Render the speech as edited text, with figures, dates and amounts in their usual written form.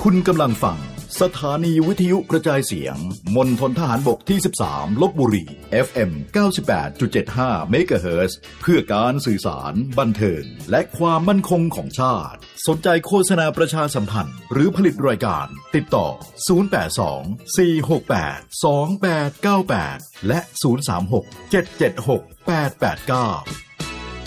คุณกำลังฟังสถานีวิทยุกระจายเสียงมณฑลทหารบกที่13ลพบุรี FM 98.75 เมกะเฮิรตซ์เพื่อการสื่อสารบันเทิงและความมั่นคงของชาติสนใจโฆษณาประชาสัมพันธ์หรือผลิตรายการติดต่อ082 468 2898และ036 776 889